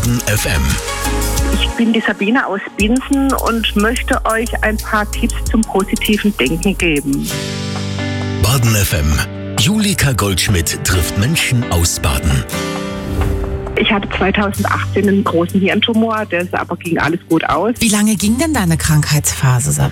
Baden FM. Ich bin die Sabine aus Binsen und möchte euch ein paar Tipps zum positiven Denken geben. Baden FM. Julika Goldschmidt trifft Menschen aus Baden. Ich hatte 2018 einen großen Hirntumor, aber ging alles gut aus. Wie lange ging denn deine Krankheitsphase, Sabine?